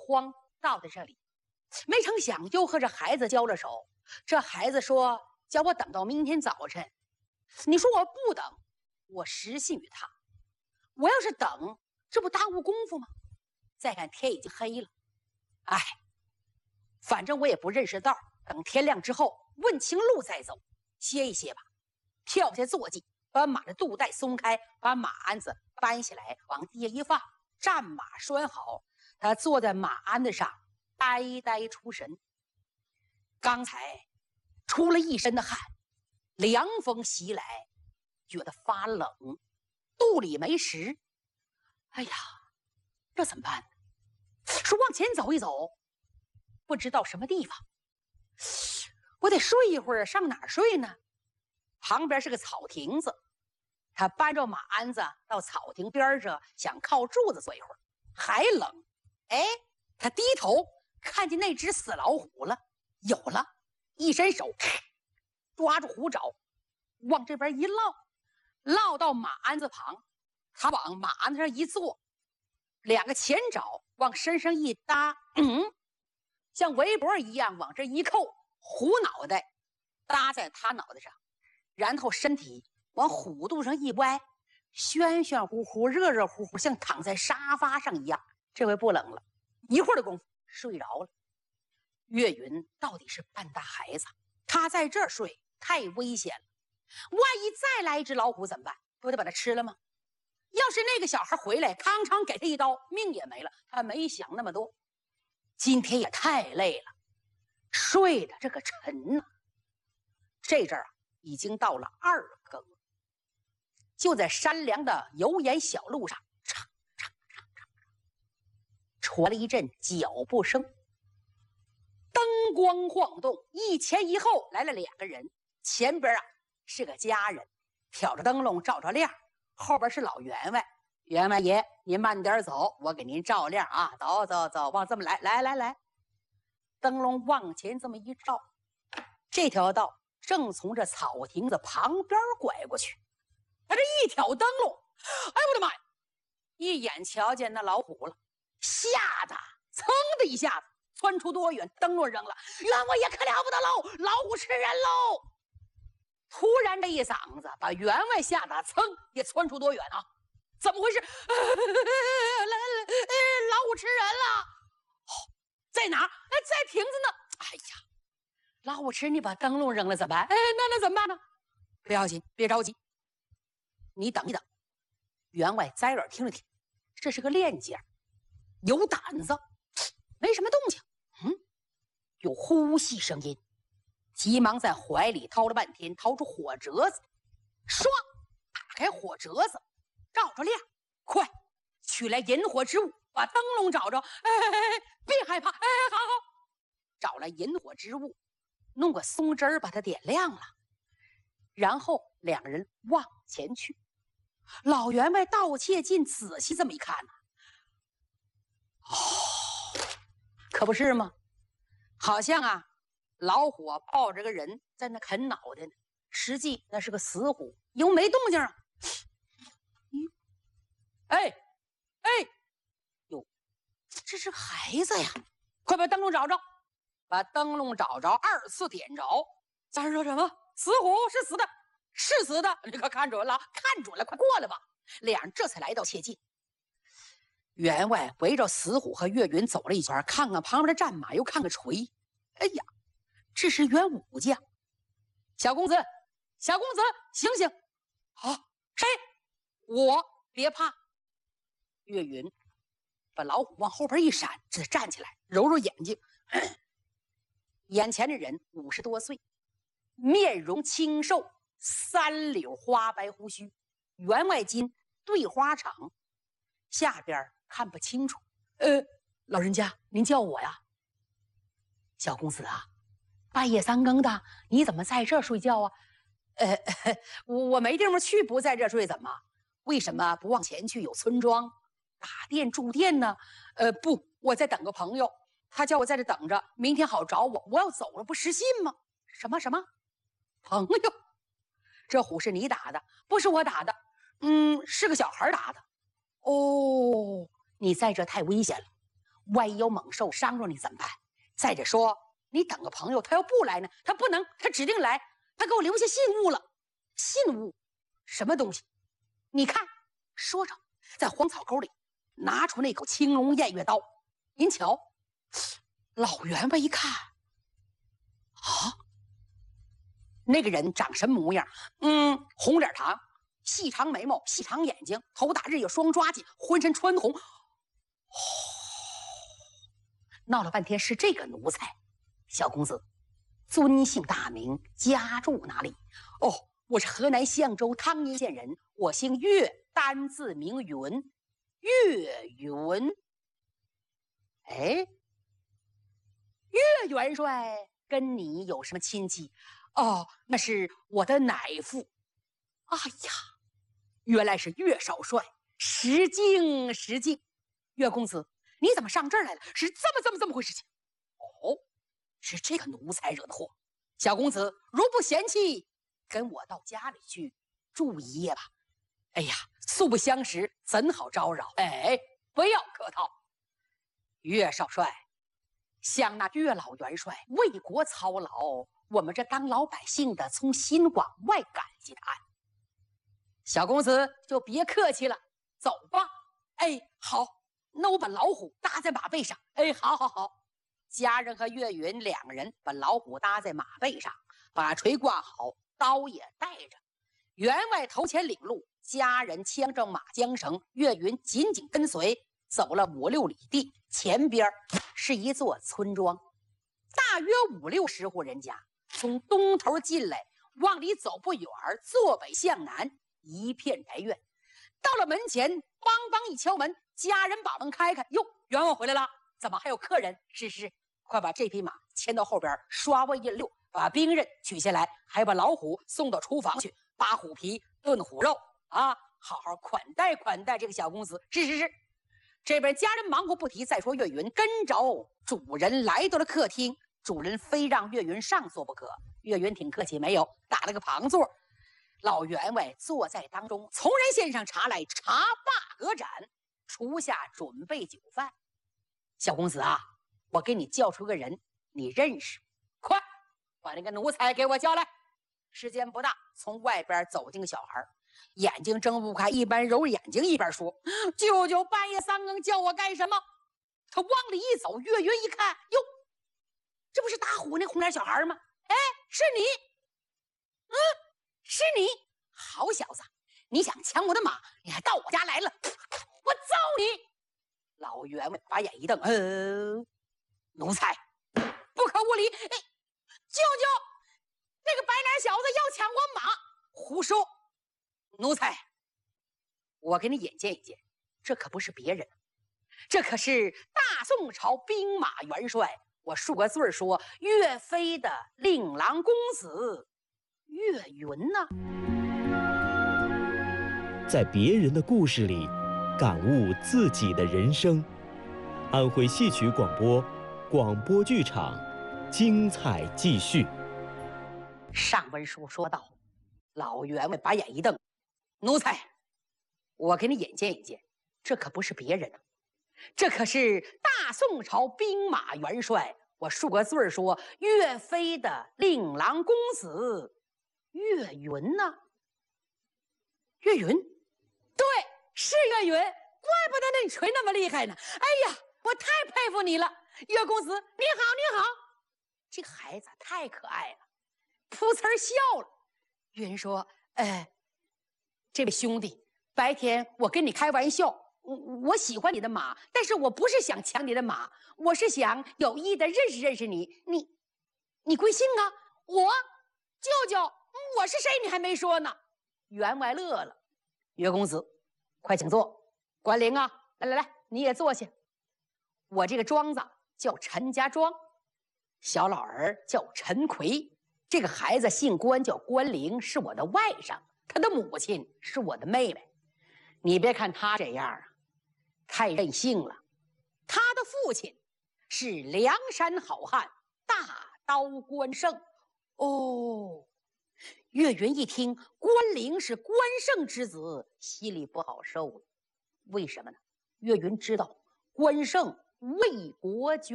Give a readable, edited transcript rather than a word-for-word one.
慌到在这里，没成想又和这孩子交了手。这孩子说叫我等到明天早晨。你说我不等，我实信于他。我要是等，这不耽误功夫吗？再看天已经黑了，哎，反正我也不认识道，等天亮之后问清路再走，歇一歇吧。跳下坐骑，把马的肚带松开，把马鞍子搬下来，往地下一放，战马拴好。他坐在马鞍子上，呆呆出神。刚才出了一身的汗，凉风袭来，觉得发冷，肚里没食。哎呀，这怎么办呢？说往前走一走，不知道什么地方，我得睡一会儿，上哪儿睡呢？旁边是个草亭子，他搬着马鞍子到草亭边上，想靠柱子坐一会儿，还冷。哎，他低头看见那只死老虎了，有了，一伸手抓住虎爪，往这边一落到马鞍子旁，他往马鞍子上一坐，两个前爪往身上一搭，像围脖一样往这一扣，虎脑袋搭在他脑袋上，然后身体往虎肚上一歪，暄暄乎乎，热热乎乎，像躺在沙发上一样。这回不冷了，一会儿的功夫睡着了。岳云到底是半大孩子，他在这儿睡太危险了，万一再来一只老虎怎么办？不得把它吃了吗？要是那个小孩回来，康常给他一刀，命也没了。他没想那么多，今天也太累了，睡得这个沉呐。这阵儿啊，已经到了2更了，就在山梁的油盐小路上，传了一阵脚步声，灯光晃动，一前一后来了2个人，前边啊是个家人，挑着灯笼照着亮，后边是老员外。员外爷，您慢点走，我给您照亮啊！走走走，往这么来，灯笼往前这么一照，这条道正从这草亭子旁边拐过去。他这一挑灯笼，哎我的妈呀！一眼瞧见那老虎了，吓得噌的一下子窜出多远，灯笼扔了。员外爷可了不得喽，老虎吃人喽！突然这一嗓子把员外吓得噌也窜出多远啊！怎么回事？老虎吃人了！在哪儿？在亭子呢！哎呀，老虎吃你把灯笼扔了怎么办？那怎么办呢？不要紧，别着急，你等一等。员外摘耳听了听，这是个练家，有胆子，没什么动静。有呼吸声音，急忙在怀里掏了半天，掏出火折子，唰打开火折子，照着亮，快取来引火之物，把灯笼找着。别害怕，好，找来引火之物，弄个松枝把它点亮了，然后2个人往前去。老员外盗窃进，仔细这么一看呢，可不是吗？好像啊，老虎抱着个人在那啃脑袋呢，实际那是个死虎，因为没动静啊。哟，这是孩子呀！快把灯笼找着，把灯笼找着，2次点着。家人说什么？死虎是死的，是死的，你可看准了，看准了，快过来吧。2人这才来到切近。员外围着死虎和岳云走了一圈，看看旁边的战马，又看看锤。哎呀，这是员武将。小公子，小公子，醒醒！谁？我，别怕。岳云把老虎往后边一闪，这站起来，揉揉眼睛。眼前的人50多岁，面容清瘦，3绺花白胡须，员外巾对花长，下边看不清楚。老人家，您叫我呀？小公子啊，半夜3更的，你怎么在这儿睡觉啊？我没地方去，不在这儿睡怎么？为什么不往前去？有村庄打店住店呢？不，我在等个朋友，他叫我在这等着，明天好找我。我要走了，不失信吗？什么朋友？这虎是你打的？不是我打的，是个小孩打的。哦，你在这太危险了， 万一有猛兽伤着你怎么办？再者说，你等个朋友，他要不来呢？他不能，他指定来。他给我留下信物了。信物？什么东西？你看，说着，在荒草沟里拿出那口青龙偃月刀。您瞧，老员外一看，啊，那个人长什么模样？红脸膛，细长眉毛，细长眼睛，头大日有双抓髻，浑身穿红。闹了半天是这个奴才。小公子，尊姓大名，家住哪里？哦，我是河南象州汤阴县人，我姓岳，单字名云，岳云。哎，岳元帅跟你有什么亲戚？哦，那是我的奶父。哎呀，原来是岳少帅，失敬失敬。岳公子，你怎么上这儿来了？是这么回事情？哦，是这个奴才惹的祸。小公子如不嫌弃，跟我到家里去住一夜吧。哎呀，素不相识，怎好招扰？哎，不要客套。岳少帅，像那岳老元帅为国操劳，我们这当老百姓的从心往外感激他。小公子就别客气了，走吧。哎，好，那我把老虎搭在马背上。哎，好。家人和岳云两个人把老虎搭在马背上，把锤挂好，刀也带着。员外头前领路，家人牵着马缰绳，岳云紧紧跟随，走了5、6里地，前边是一座村庄，大约5、60户人家。从东头进来，往里走不远，坐北向南，一片宅院。到了门前，梆梆一敲门，家人把门开开。哟，员外回来了，怎么还有客人？是，快把这匹马牵到后边，刷位一溜，把兵刃取下来，还把老虎送到厨房去，扒虎皮炖虎肉啊，好好款待款待这个小公子。是。这边家人忙活不提，再说岳云跟着主人来到了客厅，主人非让岳云上座不可。岳云挺客气，没有，打了个旁座。老员外坐在当中，从人献上茶来，茶罢隔盏，厨下准备酒饭。小公子啊，我给你叫出个人，你认识，快把那个奴才给我叫来。时间不大，从外边走进个小孩，眼睛睁不开，一边揉眼睛一边说：“舅舅半夜3更叫我干什么？”他往里一走，岳云一看，哟，这不是打虎那红脸小孩吗？哎，是你，是你，好小子，你想抢我的马，你还到我家来了，我揍你！老员外把眼一瞪，奴才，不可无礼！哎，舅舅，那个白脸小子要抢我马，胡说！奴才，我给你眼见一见，这可不是别人，这可是大宋朝兵马元帅，我数个字说，岳飞的令郎公子岳云呢。 在别人的故事里感悟自己的人生。安徽戏曲广播，广播剧场，精彩继续。 上文书说到，老员外把眼一瞪，奴才，我给你眼见一见，这可不是别人，这可是大宋朝兵马元帅，我数个字说，岳飞的令郎公子岳云呢。岳云，对，是岳云，怪不得那锤那么厉害呢。哎呀，我太佩服你了，岳公子，你好。这个孩子太可爱了，噗呲笑了。岳云说：“这位兄弟，白天我跟你开玩笑，我喜欢你的马，但是我不是想抢你的马，我是想有意的认识你。你贵姓啊？我舅舅，我是谁？你还没说呢。”员外乐了：“岳公子，快请坐。关灵啊，来，你也坐下。我这个庄子叫陈家庄，小老儿叫陈奎，这个孩子姓关，叫关灵，是我的外甥，他的母亲是我的妹妹。你别看他这样啊，太任性了。他的父亲是梁山好汉大刀关胜。”哦，岳云一听关灵是关胜之子，心里不好受了。为什么呢？岳云知道关胜为国捐。